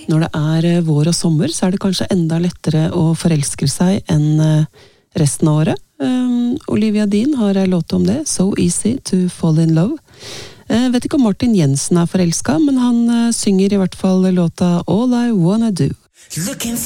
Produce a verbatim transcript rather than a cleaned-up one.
Når det er vår og sommer, så er det kanskje enda lettere å forelske seg enn resten av året. Um, Olivia Dean har en låt om det, So Easy to Fall in Love. Jeg vet ikke om Martin Jensen er forelsket, men han uh, synger i hvert fall låta All I Wanna Do.